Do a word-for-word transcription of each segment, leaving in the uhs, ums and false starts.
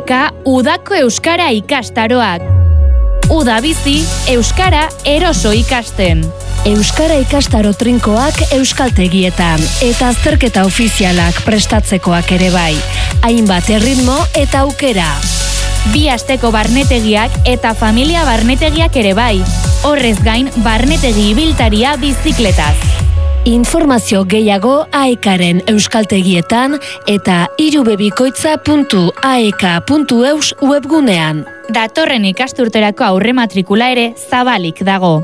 Aeka udako euskara ikastaroak. Uda bizi, euskara eroso ikasten. Euskara ikastaro trinkoak euskaltegietan eta azterketa ofizialak prestatzekoak ere bai. Hainbat erritmo eta aukera. Bi asteko barnetegiak eta familia barnetegiak ere bai. Horrez gain, barnetegi ibiltaria bizikletaz. Informazio gehiago aekaren euskaltegietan eta irubebikoitza puntu aeka puntu eus webgunean. Datorren ikasturterako aurre matrikula ere zabalik dago.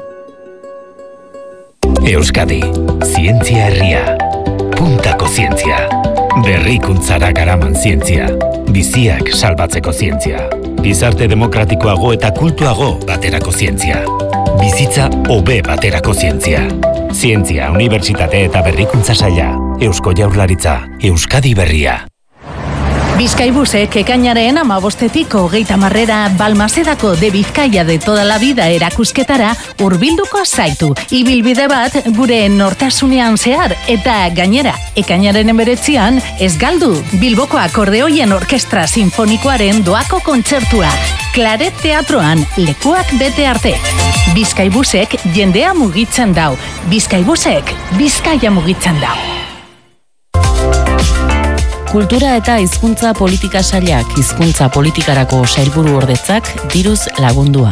Euskadi, zientzia herria, puntako zientzia, berrikuntzara garaman zientzia, biziak salbatzeko zientzia, gizarte demokratikoago eta kultuago baterako zientzia, bizitza hobe baterako zientzia, zientzia, unibertsitate eta berrikuntza saila, Eusko Jaurlaritza, Euskadi berria. Bizkaibusek ekainaren amabostetik hogeita marrera Balmasedako de Bizkaia de toda la vida erakusketara hurbilduko zaitu. Ibilbide bat gure nortasunean zehar eta gainera ekainaren hemeretzian ez galdu Bilboko Akordeoien Orkestra Sinfonikoaren doako kontzertua. Claret Teatroan lekuak bete arte. Bizkaibusek jendea mugitzen dau. Bizkaibusek Bizkaia mugitzen dau. Kultura eta hizkuntza politika sailak hizkuntza politikarako sailburu ordetzak diruz lagundua.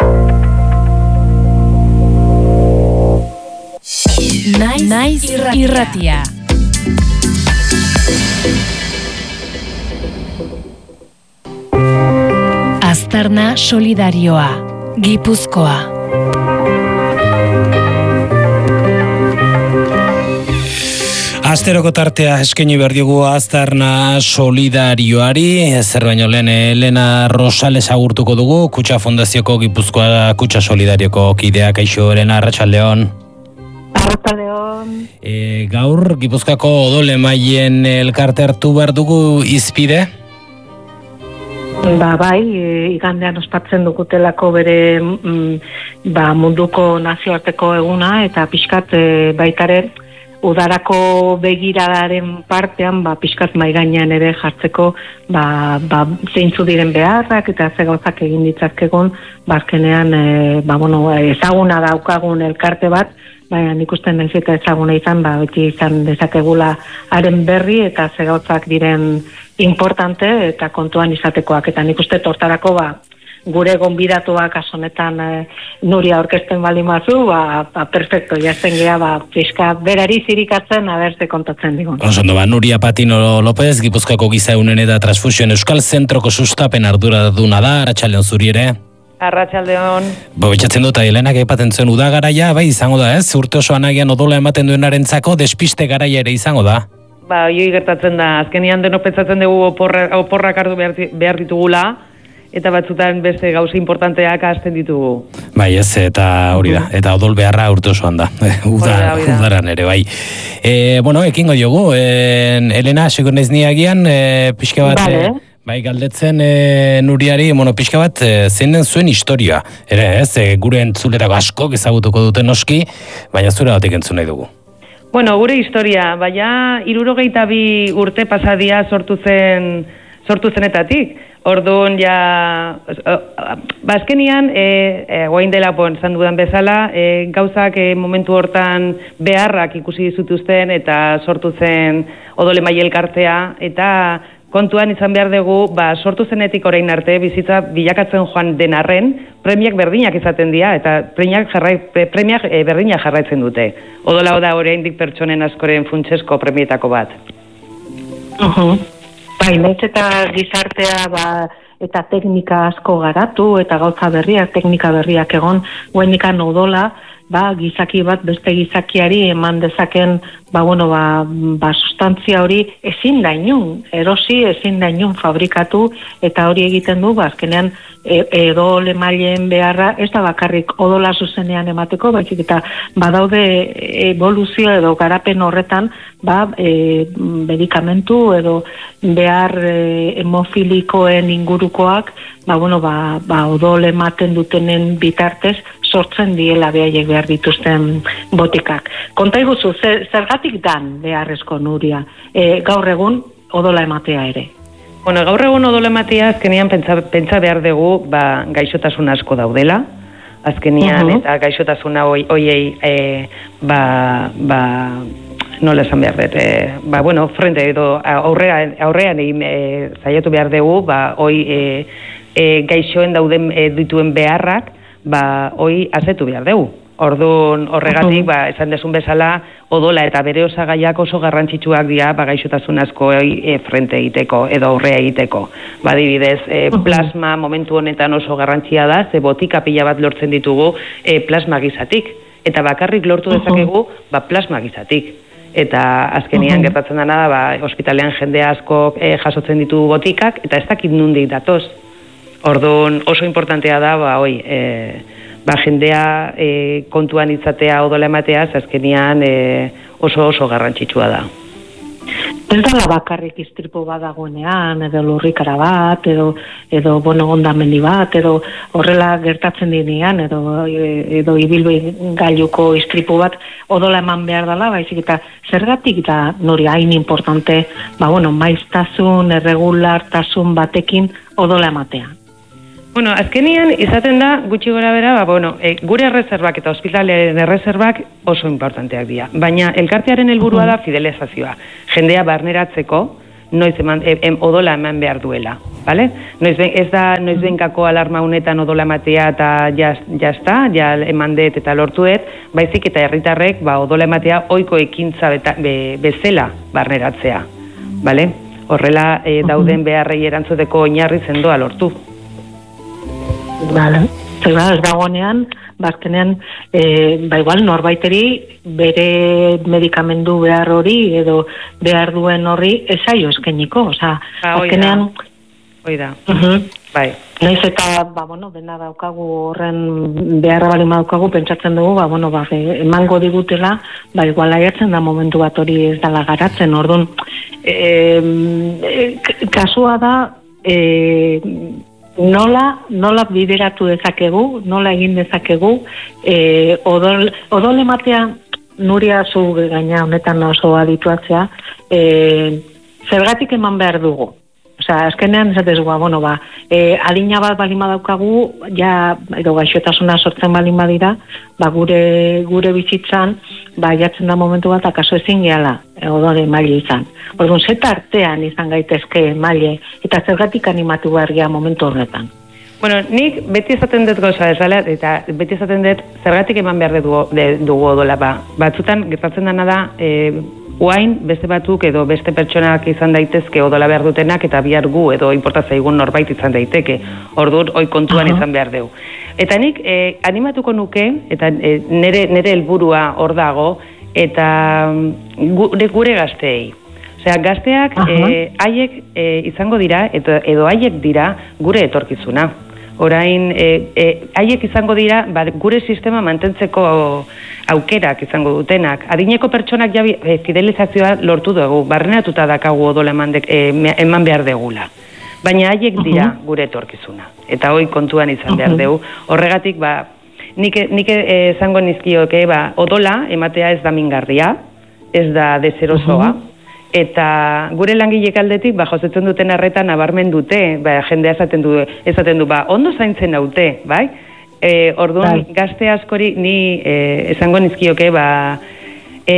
Naiz, Naiz irratia. irratia. Aztarna solidarioa, Gipuzkoa. Asteroko tartea eskaini behar diogu Aztarna solidarioari, zer baino lehen Elena Rosales agurtuko dugu, Kutxa Fondazioko Gipuzkoa Kutxa Solidarioko kideak. Kaixo Elena, arratsaldeon. Arratsaldeon. E, gaur Gipuzkoako odol emaien elkarte hartu behar dugu izpide? Ba, bai, igandean ospatzen dugutelako bere mm, ba, munduko nazioarteko eguna eta pixkat e, baitaren udarako begiradaren partean, ba, pixkat maigainean ere jartzeko, ba, ba, zeintzu diren beharrak eta ze gauzak egin ditzazkegun, bazkenean, e, ba, bueno, ezaguna daukagun elkarte bat, baina nik uste naiz eta ezaguna izan, ba, beti izan dezakegula haren berri eta ze gauzak diren importante eta kontuan izatekoak, eta nik uste tortarako, ba, gure gonbidatuak asonetan e, Nuria orkesten baldin bazu, ba, ba perfecto, jazten geha, ba, pixka berari zirikatzen, abertze kontatzen digun. Osondo, ba, Nuria Patino López, Gipuzkoako Giza Ehunen eta Transfusioen Euskal Zentroko sustapen arduraduna da, arratsaldeon zuri ere. Arratsaldeon. Bo, betxatzen dut, Helenak aipatzen zuen udagaraia, bai, izango da, ez? Urte osoan agian odola ematen duenarentzako despiste garaia ere izango da. Ba, hioi gertatzen da, azkenian denok pentsatzen dugu oporra, oporrak hartu behar, behar ditugula, eta batzutan beste gauza importanteak hasten ditugu. Bai, ez, eta hori da, eta odol beharra urte osoan da, Uda, udaran ere, bai. E, bueno, ekingo diogu, e, Elena, segun ez niagian, e, pixka bat, vale. e, bai, galdetzen e, Nuriari, bueno, pixka bat, e, zein den zuen historia, ere, ez, e, gure entzulerako askok ezagutuko duten noski, baina zure batek entzun nahi dugu. Bueno, gure historia, baina hirurogeita bi urte pasadia sortu zen, sortu zenetatik. Orduan, ja, bazkenian, e, e, guain dela, bon, zan dudan bezala, e, gauzak e, momentu hortan beharrak ikusi zituzten eta sortu zen odole maile elkartea, eta kontuan izan behar dugu, ba, sortu zenetik orain arte, bizitza bilakatzen joan den arren, premiak berdinak izaten dira, eta premiak, jarrai, premiak e, berdinak jarraitzen dute. Odola da oraindik pertsonen askoren funtsesko premietako bat. Uh-huh. Bai, nahiz eta gizartea ba, eta teknika asko garatu eta gauza berriak, teknika berriak egon, guainikan odola, ba, gizaki bat beste gizakiari eman dezaken, ba, bueno, ba, ba, sustantzia hori ezin da inun, erosi ezin da inun fabrikatu, eta hori egiten du, ba, azkenean e, edo lemaileen beharra, ez da bakarrik odola zuzenean emateko, baizik eta badaude evoluzio edo garapen horretan, ba, e, medikamentu edo behar e, hemofilikoen ingurukoak, ba, bueno, ba, ba, odol ematen dutenen bitartez, sortzen diela behaiek behar dituzten botikak. Konta iguzu, zer, zergatik dan beharrezko Nuria, e, gaur egun odola ematea ere? Bueno, gaur egun odolematia azkenian pentsa, pentsa behar dugu ba, gaixotasun asko daudela, azkenian uh-huh. eta gaixotasuna hoiei e, ba, ba, nola esan behar dut, e, ba, bueno, frente edo aurrean, aurrean egin e, zaiatu behar dugu, ba, hoi e, e, gaixoen dauden e, dituen beharrak, ba, hoi azetu behar dugu. Orduan horregatik, ba, esan desun bezala, odola eta bere osagaiak oso garrantzitsuak dira ba, gaixotasun asko e, frente egiteko edo aurrea egiteko. Ba, adibidez, e, plasma momentu honetan oso garrantzia da, ze botika pila bat lortzen ditugu e, plasma gizatik. Eta bakarrik lortu dezakegu ba, plasma gizatik. Eta azkenian gertatzen dena da, ba, ospitalean jende asko e, jasotzen ditu botikak, eta ez dakit nundik datoz. Orduan oso importantea da, ba, oi, e, ba, jendea e, kontuan izatea odola ematea, azkenian e, oso oso garrantzitsua da. Ez dela bakarrik istripu bat dagoenean, edo lurrikara bat, edo, edo bueno, ondamendi bat, edo horrela gertatzen dinean, edo, edo ibilgailuko istripu bat odola eman behar dela, baizik eta zergatik da nori hain importante, ba, bueno, maiztasun, erregulartasun batekin odola ematea. Bueno, azkenian izaten da gutxi gora bera, ba, bueno, e, gure errezerbak eta ospitalearen errezerbak oso importanteak dira. Baina elkartearen helburua da fidelizazioa. Jendea barneratzeko noiz eman, em, odola eman behar duela. Vale? Noiz ben, ez da noiz benkako alarma honetan odola ematea eta jazta, ja eman dut eta lortu dut, baizik eta herritarrek ba, odola ematea ohiko ekintza beta, be, bezala barneratzea. Vale? Horrela e, dauden beharrei erantzuteko oinarri sendoa lortu. Vale. Ez dagoenean, bazkenean, e, ba igual norbaiteri bere medikamendu behar hori edo behar duen horri esaio eskeniko, osea, bazkenean... Hoi da, uh-huh. bai. Naiz eta, ba, bueno, dena daukagu horren beharra balima daukagu, pentsatzen dugu, ba, bueno, ba, emango digutela, ba, igual aiatzen da momentu bat hori ez dala garatzen, orduan, e, e, kasua da, e, Nola, nola bideratu dezakegu, nola egin dezakegu, e, odol, odol ematea, Nuria zu gaina honetan oso adituatzea, e, zergatik eman behar dugu. Osea, azkenean esatez gua, bueno, ba, e, adina bat balima daukagu, ja, edo gaixotasuna sortzen balin badira, ba, gure, gure bizitzan, ba, jatzen da momentu bat, akaso ezin gehala, odore maile izan. Orduan, zeta artean izan gaitezke maile, eta zergatik animatu behar gea momentu horretan. Bueno, nik beti esaten dut goza ezala, eta beti esaten dut zergatik eman behar dugu, dugu odola, ba. Batzutan, gertatzen dena da, e, Oain, beste batzuk edo beste pertsonak izan daitezke odola behar dutenak eta bihar gu edo inportatzaigun norbait izan daiteke. Orduan, hoi kontuan uh-huh. izan behar dugu. Eta nik eh, animatuko nuke, eta eh, nere, nere helburua hor dago, eta gure, gure gazteei. Osea, gazteak uh-huh. eh, haiek eh, izango dira, edo, edo haiek dira gure etorkizuna. Orain, e, e, haiek izango dira, ba, gure sistema mantentzeko aukerak izango dutenak. Adineko pertsonak jabi, e, fidelizazioa lortu dugu, barrenatuta dakagu odola eman, de, e, eman behar degula. Baina haiek dira uh-huh. gure etorkizuna. Eta hoi kontuan izan uh-huh. behar dugu. Horregatik, ba, nik, nik esango nizkioke, ba, odola ematea ez da mingarria, ez da deserosoa, uh-huh. eta gure langilek aldetik, ba, josetzen duten arretan nabarmen dute, ba, jendea esaten du, esaten du, ba, ondo zaintzen daute, bai? E, orduan, bai. Gazte askori ni e, esango nizkioke, ba, e,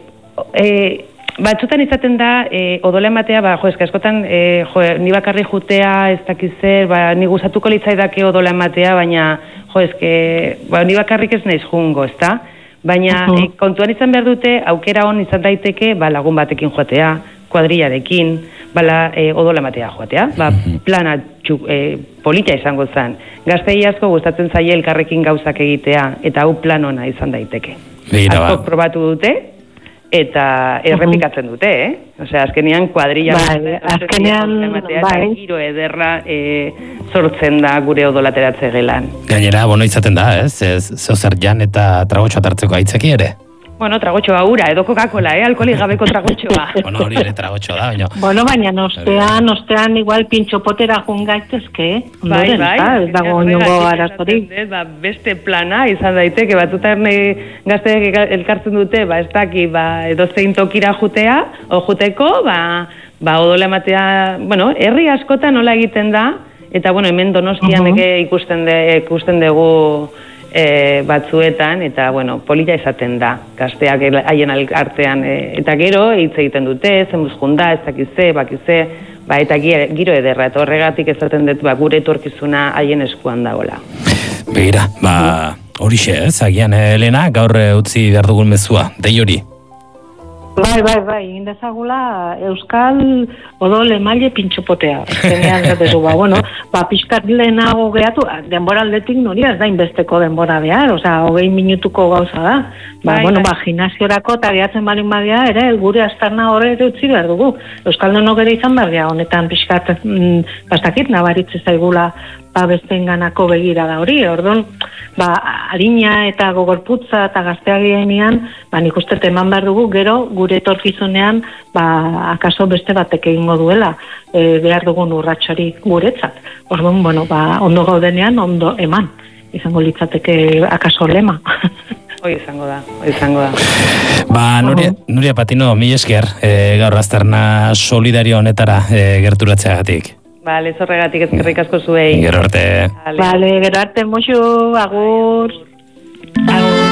e, batzutan izaten da, e, odola ematea, ba, jo, eska askotan, e, jo, ni bakarri jutea, ez dakizer, ba, ni gustatuko litzaidake odola ematea, baina, jo, eske, ba, ni bakarrik ez naiz jungo, ezta? Baina uh-huh. e, kontuan izan behar dute, aukera hon izan daiteke, ba, lagun batekin joatea, kuadrillarekin, bala e, odola ematea joatea, ba, plana txuk, e, polita izango zen. Gaztei asko gustatzen zaie elkarrekin gauzak egitea, eta hau plan ona izan daiteke. Asko probatu dute, eta errepikatzen dute, eh? Osea, azkenean kuadrilla... Bai, azkenean... Bai. Giro ederra e, sortzen da gure odolateratze gelan. Gainera, bono izaten da, ez? Ez zozer jan eta tragotxoa tartzeko aitzeki ere? Bueno, tragotxoa ura, edo Coca-Cola, eh? Alkoholik gabeko tragotxoa. Bueno, hori ere tragotxoa da, baina... Bueno, baina nostean, nostean igual pintxopotera jun gaitezke, eh? Bai, bai. Ez dago ingo arazorik. Ba, beste plana izan daiteke, batzutan gazteek elkartzen dute, ba, ez daki, ba, edo zein tokira jutea, o juteko, ba, ba, odola ematea, bueno, herri askotan nola egiten da, eta, bueno, hemen Donostian uh-huh. eke ikusten, de, ikusten dugu e, batzuetan, eta, bueno, polita izaten da, gazteak haien artean, e, eta gero, hitz egiten dute, zenbuz junda, ez dakize, bakize, ba, eta giro ederra, eta horregatik ezaten dut, ba, gure etorkizuna haien eskuan dagoela. Begira, ba, horixe ez, agian, Elena, gaur utzi behar dugun mezua, dei hori. Bai, bai, bai, indezagula Euskal odol emaile pintxopotea. Zenean zatezu, ba, bueno, ba, pixkat lehenago gehatu, denbora aldetik nori ez da inbesteko denbora behar, oza, hogei minutuko gauza da. Ba, bai, bueno, bai. Ba, gimnasiorako eta gehatzen balin badia, ere, gure astarna horre ere utzi behar dugu. Euskal denok ere izan behar honetan pixkat, mm, bastakit, nabaritze zaigula, ba, besteenganako begira da hori, orduan, ba, harina eta gogorputza eta gazteagienean, ba, nik uste eman behar dugu, gero, gure etorkizunean, ba, akaso beste batek egingo duela, e, behar dugun urratxori guretzat. Orduan, bueno, ba, ondo gaudenean, ondo eman, izango litzateke akaso lema. Hoi izango da, hoi izango da. Ba, Nuria, Nuria Patino, mil esker, e, gaur azterna solidario honetara e, gerturatzeagatik. Bale, zorregatik ezkerrik asko zuei. Gero arte. Bale, gero arte, moxu, agur. Agur.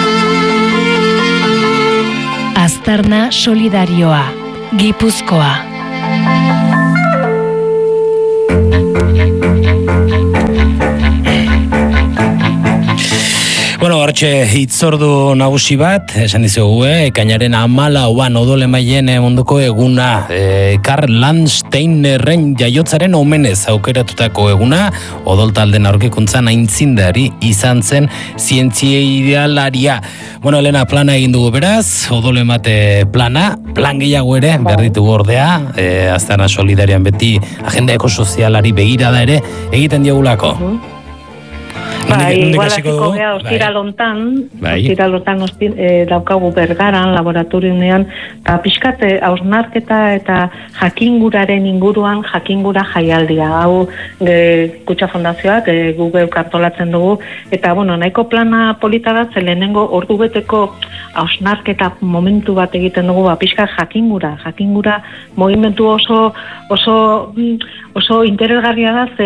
Aztarna solidarioa, Gipuzkoa. Bueno, hortxe hitzordu nagusi bat, esan dizugu, eh? Ekainaren hamalauan odol emaileen munduko eguna, eh, Karl Landsteinerren jaiotzaren omenez aukeratutako eguna, odol talden aurkikuntzan aintzindari izan zen zientzia idealaria. Bueno, Elena, plana egin dugu beraz, odol emate plana, plan gehiago ere, behar ditugu ordea, eh, Aztarna Solidarian beti agenda ekosozialari begirada ere egiten diogulako. Uh-huh. Bai, igual hasiko gea ostiralontan, ostiralontan e, daukagu Bergaran, laboratorionean, eta pixkat hausnarketa eta jakinguraren inguruan jakingura jaialdia. Hau e, Kutxa Fondazioak e, Google kartolatzen dugu, eta bueno, nahiko plana polita da, ze lehenengo ordu beteko hausnarketa momentu bat egiten dugu, ba, pixkat jakingura, jakingura movimentu oso oso oso interesgarria da, ze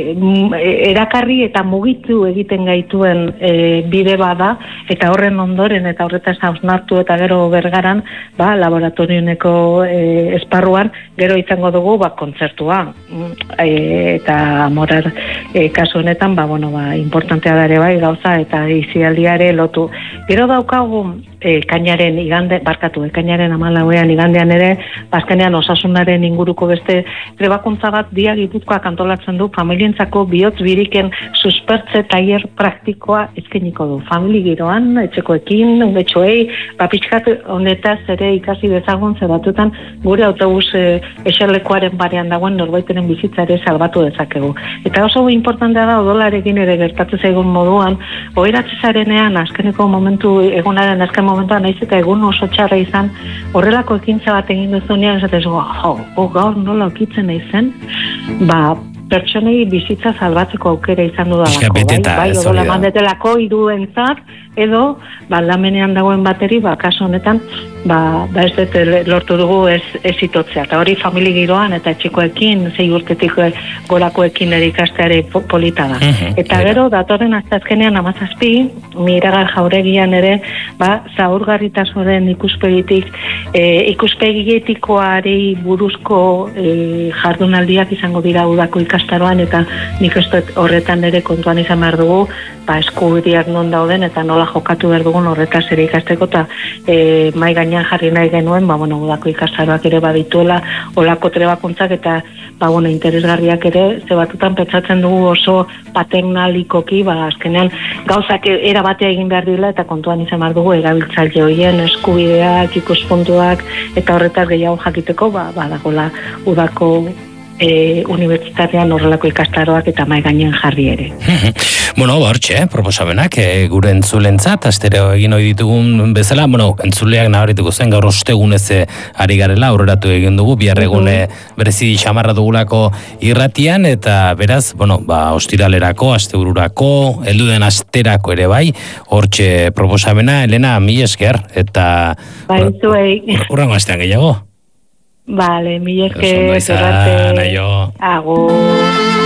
e, erakarri eta mugitu egiten gaituen e, bide bada, eta horren ondoren eta horretaz hausnartu eta gero Bergaran, ba, laboratorioneko e, esparruan, gero izango dugu, ba, kontzertua. E, eta morar e, kasu honetan, ba, bueno, ba, importantea dare bai gauza eta izialdiare lotu. Gero daukagu e, kainaren igande, barkatu, e, kainaren hamalauean igandean ere, bazkenean osasunaren inguruko beste trebakuntza bat dia Gipuzkoak antolatzen du, familientzako bihotz biriken suspertze tailer praktikoa eskainiko du. Famili giroan, etxekoekin, betxoei, papitxkat honetaz ere ikasi dezagun, ze batutan gure autobus e, eserlekuaren barean dagoen norbaitenen bizitza ere salbatu dezakegu. Eta oso importantea da odolarekin ere gertatu zaigun moduan, oheratze zarenean, azkeneko momentu, egunaren azken momentuan, naiz eta egun oso txarra izan, horrelako ekintza bat egin duzunean, esatez, jo, oh, gaur nola okitzen naizen, ba, pertsonei bizitza salbatzeko aukera izan dudalako, bai, bai, odola mandetelako iruentzat, edo, ba, lamenean dagoen bateri, ba, kaso honetan, ba, ba ez dut lortu dugu ez, ez itotzea, eta hori famili giroan, eta etxikoekin, zei urtetik gorakoekin ere ikasteare polita da. Uh-huh, eta gero, datorren hasta azkenean amazazpi, miragar jauregian ere, ba, zaurgarritasoren ikuspegitik, e, ikuspegietikoari buruzko e, jardunaldiak izango dira udako ikastaroan, eta nik ez dut horretan ere kontuan izan behar dugu, ba, eskubideak non dauden, eta nola jokatu behar dugun horretaz ere ikasteko, eta e, mai gainean jarri nahi genuen, ba, bueno, udako ikastaroak ere badituela, olako trebakuntzak, eta, ba, bueno, interesgarriak ere, ze batutan pentsatzen dugu oso paternalikoki, ba, azkenean gauzak era batea egin behar dira, eta kontuan izan behar dugu erabiltzaile horien eskubideak, ikuspuntuak, eta horretaz gehiago jakiteko, ba, badagola udako E, unibertsitatean horrelako ikastaroak eta mai gainean jarri ere. Bueno, hortxe, proposamenak e, gure entzulentzat, astero egin ohi ditugun bezala, bueno, entzuleak nabarituko zen gaur ostegunez ari garela, aurreratu egin dugu, bihar egune berezi xamarra dugulako irratian, eta beraz, bueno, ba, ostiralerako, astebururako, helduden asterako ere bai, hortxe proposamena, Elena, mil esker, eta bai, zuei. Urrango astean gehiago. Vale, mi esker. Ondo izan, aio. Agur.